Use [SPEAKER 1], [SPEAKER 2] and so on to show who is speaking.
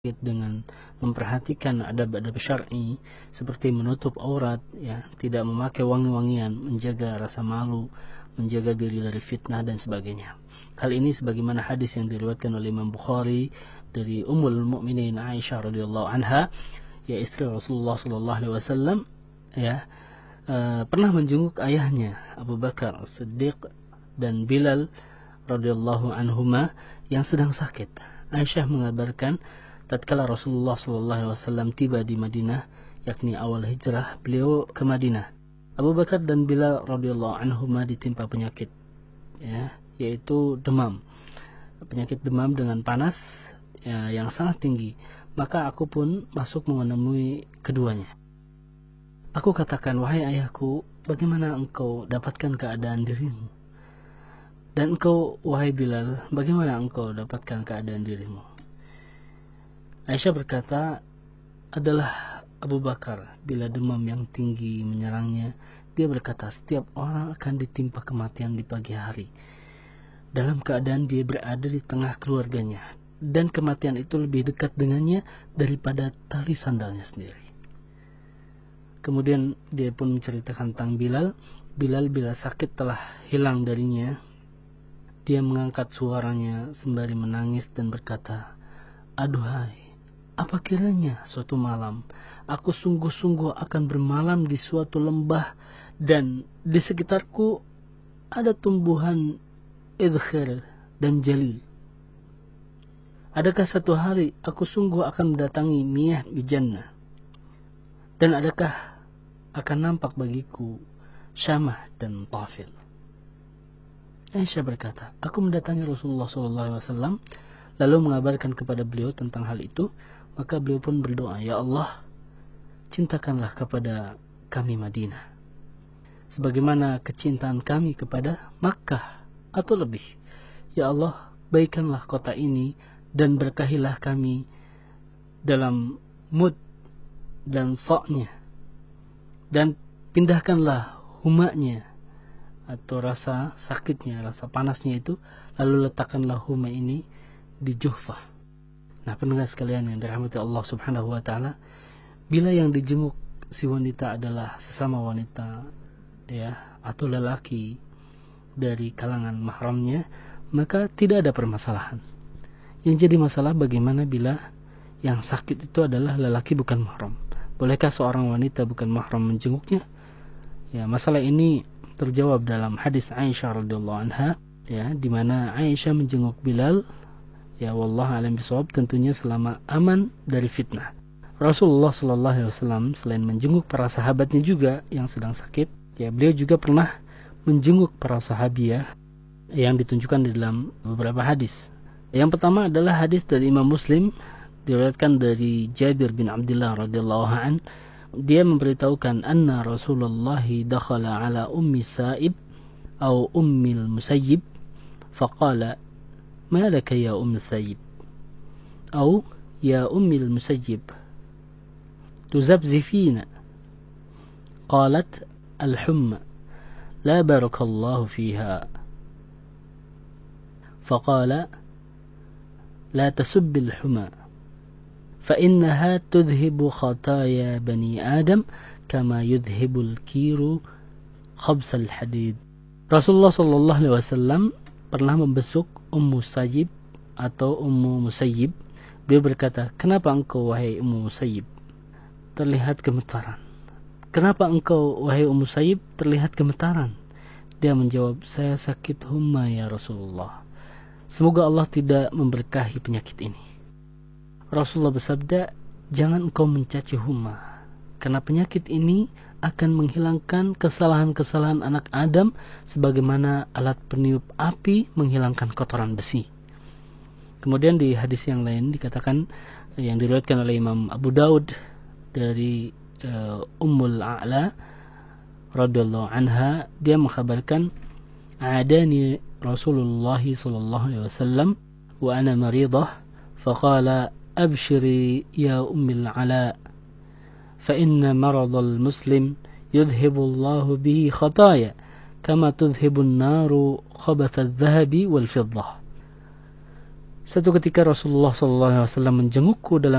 [SPEAKER 1] dengan memperhatikan adab-adab syar'i seperti menutup aurat, ya, tidak memakai wangi-wangian, menjaga rasa malu, menjaga diri dari fitnah dan sebagainya. Hal ini sebagaimana hadis yang diriwayatkan oleh Imam Bukhari dari Ummul Mukminin Aisyah radhiyallahu anha, ya, istri Rasulullah sallallahu alaihi wasallam, ya, pernah menjenguk ayahnya Abu Bakar As-Siddiq dan Bilal radhiyallahu anhuma yang sedang sakit. Aisyah mengabarkan, tatkala Rasulullah SAW tiba di Madinah, yakni awal hijrah beliau ke Madinah, Abu Bakar dan Bilal radhiyallahu anhuma ditimpa penyakit, ya, yaitu demam, penyakit demam dengan panas, ya, yang sangat tinggi. Maka aku pun masuk menemui keduanya. Aku katakan, wahai ayahku, bagaimana engkau dapatkan keadaan dirimu? Dan engkau, wahai Bilal, bagaimana engkau dapatkan keadaan dirimu? Aisyah berkata, adalah Abu Bakar, bila demam yang tinggi menyerangnya, dia berkata, setiap orang akan ditimpa kematian di pagi hari, dalam keadaan dia berada di tengah keluarganya, dan kematian itu lebih dekat dengannya daripada tali sandalnya sendiri. Kemudian dia pun menceritakan tentang Bilal. Bilal bila sakit telah hilang darinya, dia mengangkat suaranya sembari menangis dan berkata, aduhai, apa kiranya suatu malam aku sungguh-sungguh akan bermalam di suatu lembah dan di sekitarku ada tumbuhan idkhir dan jalil. Adakah satu hari aku sungguh akan mendatangi miyah di jannah, dan adakah akan nampak bagiku syamah dan tafil? Aisyah berkata, aku mendatangi Rasulullah SAW lalu mengabarkan kepada beliau tentang hal itu. Maka beliau pun berdoa, ya Allah, cintakanlah kepada kami Madinah sebagaimana kecintaan kami kepada Makkah atau lebih. Ya Allah, baikkanlah kota ini dan berkahilah kami dalam mud dan soknya, dan pindahkanlah humaknya atau rasa sakitnya, rasa panasnya itu, lalu letakkanlah huma ini di Juhfah. Nah, pendengar sekalian yang dirahmati Allah Subhanahu wa taala, bila yang dijenguk si wanita adalah sesama wanita, ya, atau lelaki dari kalangan mahramnya, maka tidak ada permasalahan. Yang jadi masalah bagaimana bila yang sakit itu adalah lelaki bukan mahram. Bolehkah seorang wanita bukan mahram menjenguknya? Ya, masalah ini terjawab dalam hadis Aisyah radhiyallahu anha, ya, di mana Aisyah menjenguk Bilal, ya, wallahu a'lam bishawab, tentunya selama aman dari fitnah. Rasulullah sallallahu alaihi wasallam selain menjenguk para sahabatnya juga yang sedang sakit, ya, beliau juga pernah menjenguk para sahabiah yang ditunjukkan di dalam beberapa hadis. Yang pertama adalah hadis dari Imam Muslim, diriwayatkan dari Jabir bin Abdullah radhiyallahu an. Dia memberitahukan anna Rasulullah dakhala ala ummi Sa'ib atau ummil Musayyib faqala ما لك يا أم الثيب أو يا أم المسيب تزبزفين؟ قالت الحمى لا بارك الله فيها. فقال لا تسب الحمى فإنها تذهب خطايا بني آدم كما يذهب الكير خبز الحديد. Rasulullah sallallahu alaihi wasallam pernah membesuk Ummu Sayyib atau Ummu Musayyib. Beliau berkata, kenapa engkau, wahai Ummu Musayyib, terlihat gemetaran? Kenapa engkau, wahai Ummu Sayyib, terlihat gemetaran? Dia menjawab, saya sakit humma ya Rasulullah, semoga Allah tidak memberkahi penyakit ini. Rasulullah bersabda, jangan engkau mencaci humma, karena penyakit ini akan menghilangkan kesalahan-kesalahan anak Adam sebagaimana alat peniup api menghilangkan kotoran besi. Kemudian di hadis yang lain dikatakan, yang diriwayatkan oleh Imam Abu Daud dari Ummul A'la radhiyallahu anha, dia mengkhabarkan, adani Rasulullah sallallahu alaihi wasallam wa ana maridah faqala abshiri ya ummil Ala فإن مرض المسلم يذهب الله به خطايا كما تذهب النار خبث الذهب والفضة. Satu ketika Rasulullah SAW menjengukku dalam